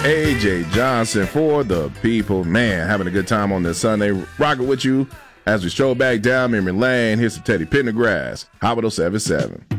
AJ Johnson for the people. Man, having a good time on this Sunday. Rocking with you as we stroll back down memory lane. Here's some Teddy Pendergrass, Hot 107.7.